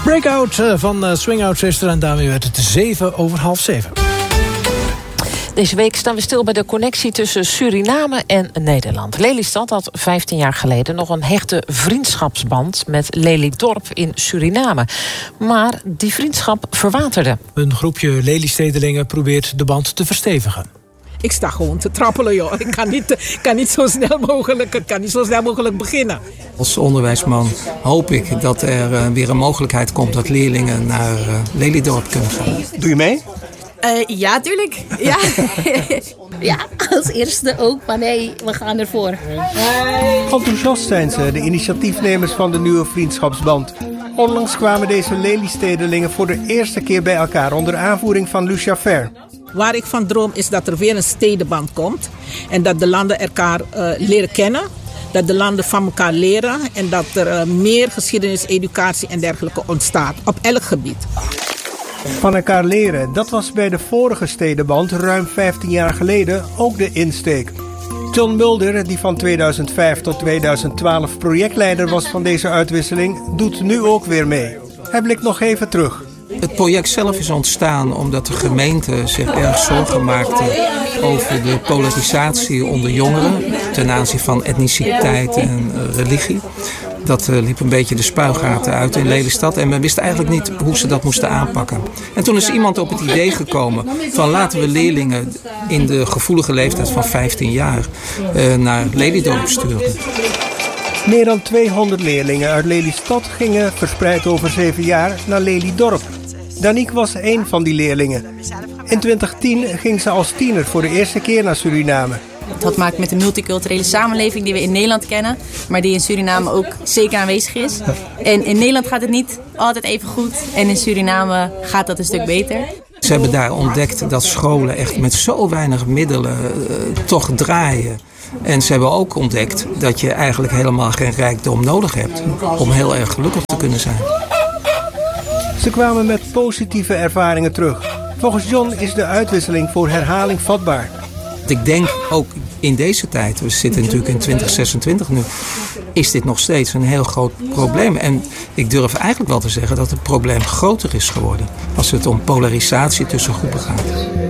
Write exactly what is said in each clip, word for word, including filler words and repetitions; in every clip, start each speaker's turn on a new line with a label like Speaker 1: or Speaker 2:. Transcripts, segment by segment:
Speaker 1: Breakout van uh, Swing Out Sister en daarmee werd het zeven over half zeven.
Speaker 2: Deze week staan we stil bij de connectie tussen Suriname en Nederland. Lelystad had vijftien jaar geleden nog een hechte vriendschapsband met Lelydorp in Suriname. Maar die vriendschap verwaterde.
Speaker 1: Een groepje Lelystedelingen probeert de band te verstevigen.
Speaker 3: Ik sta gewoon te trappelen, joh. Ik kan niet, ik kan niet zo snel mogelijk, ik kan niet zo snel mogelijk beginnen.
Speaker 4: Als onderwijsman hoop ik dat er uh, weer een mogelijkheid komt dat leerlingen naar uh, Lelydorp kunnen gaan.
Speaker 5: Doe je mee?
Speaker 6: Uh, ja, tuurlijk. Ja. Ja, als eerste ook. Maar nee, we gaan ervoor.
Speaker 5: Enthousiast zijn ze, de initiatiefnemers van de nieuwe vriendschapsband. Onlangs kwamen deze Lelystedelingen voor de eerste keer bij elkaar onder aanvoering van Lucia Fair.
Speaker 3: Waar ik van droom is dat er weer een stedenband komt. En dat de landen elkaar uh, leren kennen. Dat de landen van elkaar leren. En dat er uh, meer geschiedenis, educatie en dergelijke ontstaat. Op elk gebied.
Speaker 5: Van elkaar leren, dat was bij de vorige stedenband ruim vijftien jaar geleden ook de insteek. John Mulder, die van tweeduizend vijf tot tweeduizend twaalf projectleider was van deze uitwisseling, doet nu ook weer mee. Hij blikt nog even terug.
Speaker 4: Het project zelf is ontstaan omdat de gemeente zich erg zorgen maakte over de polarisatie onder jongeren ten aanzien van etniciteit en religie. Dat uh, liep een beetje de spuigaten uit in Lelystad en men wist eigenlijk niet hoe ze dat moesten aanpakken. En toen is iemand op het idee gekomen van laten we leerlingen in de gevoelige leeftijd van vijftien jaar uh, naar Lelydorp sturen.
Speaker 5: Meer dan tweehonderd leerlingen uit Lelystad gingen verspreid over zeven jaar naar Lelydorp. Danique was één van die leerlingen. In twintig tien ging ze als tiener voor de eerste keer naar Suriname.
Speaker 6: Het had te maken met de multiculturele samenleving die we in Nederland kennen, maar die in Suriname ook zeker aanwezig is. En in Nederland gaat het niet altijd even goed en in Suriname gaat dat een stuk beter.
Speaker 4: Ze hebben daar ontdekt dat scholen echt met zo weinig middelen uh, toch draaien. En ze hebben ook ontdekt dat je eigenlijk helemaal geen rijkdom nodig hebt om heel erg gelukkig te kunnen zijn.
Speaker 5: Ze kwamen met positieve ervaringen terug. Volgens John is de uitwisseling voor herhaling vatbaar.
Speaker 4: Ik denk ook in deze tijd, we zitten natuurlijk in twintig zesentwintig nu, is dit nog steeds een heel groot probleem. En ik durf eigenlijk wel te zeggen dat het probleem groter is geworden als het om polarisatie tussen groepen gaat.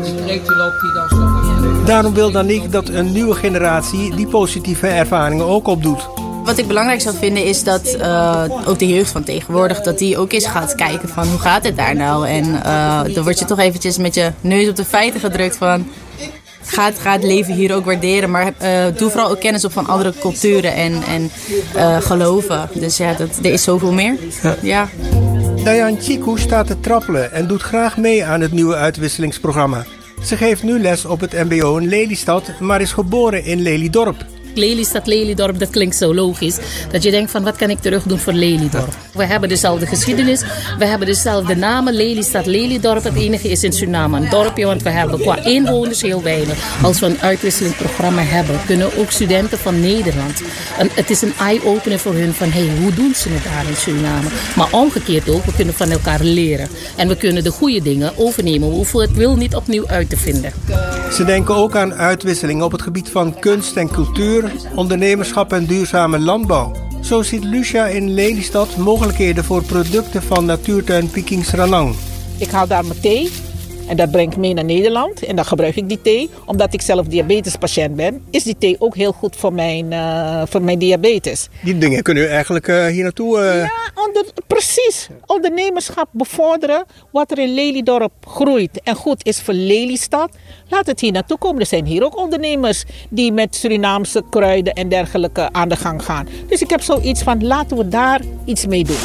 Speaker 5: Daarom wil Danique dat een nieuwe generatie die positieve ervaringen ook opdoet.
Speaker 6: Wat ik belangrijk zou vinden is dat uh, ook de jeugd van tegenwoordig, dat die ook eens gaat kijken van hoe gaat het daar nou. En uh, dan word je toch eventjes met je neus op de feiten gedrukt van ga het, ga het leven hier ook waarderen. Maar uh, doe vooral ook kennis op van andere culturen en, en uh, geloven. Dus ja, dat, er is zoveel meer. Ja. Ja.
Speaker 5: Dayan Chiku staat te trappelen en doet graag mee aan het nieuwe uitwisselingsprogramma. Ze geeft nu les op het mbo in Lelystad, maar is geboren in Lelydorp.
Speaker 7: Lelystad, Lelydorp, dat klinkt zo logisch. Dat je denkt van wat kan ik terug doen voor Lelydorp. We hebben dezelfde geschiedenis. We hebben dezelfde namen. Lelystad, Lelydorp. Het enige is in Suriname een dorpje. Want we hebben qua inwoners heel weinig. Als we een uitwisselingsprogramma hebben, kunnen ook studenten van Nederland. En het is een eye-opener voor hun van hey, hoe doen ze het daar in Suriname. Maar omgekeerd ook, we kunnen van elkaar leren. En we kunnen de goede dingen overnemen. We hoeven het wil niet opnieuw uit te vinden.
Speaker 5: Ze denken ook aan uitwisseling op het gebied van kunst en cultuur, ondernemerschap en duurzame landbouw. Zo ziet Lucia in Lelystad mogelijkheden voor producten van natuurtuin Pikings Ranang.
Speaker 3: Ik haal daar mijn thee en dat breng ik mee naar Nederland. En dan gebruik ik die thee. Omdat ik zelf diabetespatiënt ben, is die thee ook heel goed voor mijn, uh, voor mijn diabetes.
Speaker 5: Die dingen kunnen u eigenlijk uh, hier naartoe... Uh...
Speaker 3: Ja, onder, precies. Ondernemerschap bevorderen. Wat er in Lelydorp groeit en goed is voor Lelystad. Laat het hier naartoe komen. Er zijn hier ook ondernemers die met Surinaamse kruiden en dergelijke aan de gang gaan. Dus ik heb zoiets van laten we daar iets mee doen.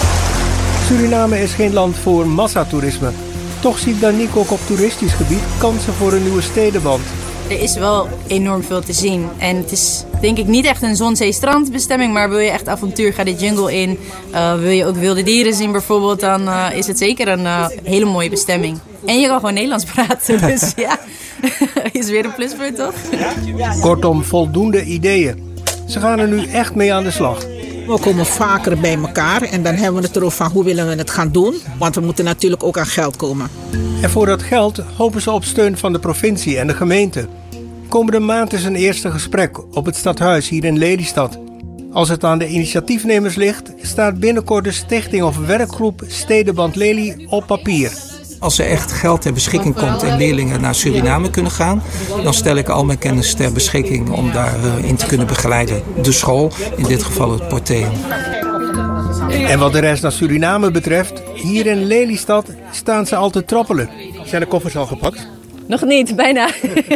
Speaker 5: Suriname is geen land voor massatoerisme. Toch ziet Danique ook op toeristisch gebied kansen voor een nieuwe stedenband.
Speaker 6: Er is wel enorm veel te zien. En het is denk ik niet echt een zon-zee-strandbestemming, maar wil je echt avontuur, ga de jungle in. Uh, wil je ook wilde dieren zien bijvoorbeeld, dan uh, is het zeker een uh, hele mooie bestemming. En je kan gewoon Nederlands praten, dus ja, is weer een pluspunt toch?
Speaker 5: Kortom, voldoende ideeën. Ze gaan er nu echt mee aan de slag.
Speaker 3: We komen vaker bij elkaar en dan hebben we het erover van hoe willen we het gaan doen. Want we moeten natuurlijk ook aan geld komen.
Speaker 5: En voor dat geld hopen ze op steun van de provincie en de gemeente. Komende maand is een eerste gesprek op het stadhuis hier in Lelystad. Als het aan de initiatiefnemers ligt, staat binnenkort de stichting of werkgroep Stedenband Lely op papier.
Speaker 4: Als er echt geld ter beschikking komt en leerlingen naar Suriname kunnen gaan, dan stel ik al mijn kennis ter beschikking om daarin te kunnen begeleiden. De school, in dit geval het Porteum.
Speaker 5: En wat de reis naar Suriname betreft, hier in Lelystad staan ze al te trappelen. Zijn de koffers al gepakt?
Speaker 6: Nog niet, bijna.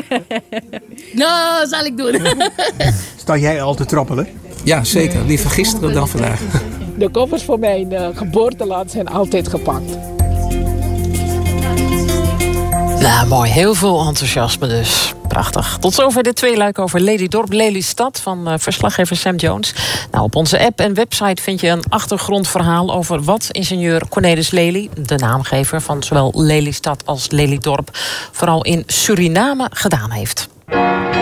Speaker 7: Nou, zal ik doen.
Speaker 5: Sta jij al te trappelen?
Speaker 4: Ja, zeker. Liever gisteren dan vandaag.
Speaker 3: De koffers voor mijn uh, geboorteland zijn altijd gepakt.
Speaker 2: Nou, mooi. Heel veel enthousiasme dus. Prachtig. Tot zover dit tweeluik over Lelydorp, Lelystad van uh, verslaggever Sam Jones. Nou, op onze app en website vind je een achtergrondverhaal over wat ingenieur Cornelis Lely, de naamgever van zowel Lelystad als Lelydorp, vooral in Suriname gedaan heeft.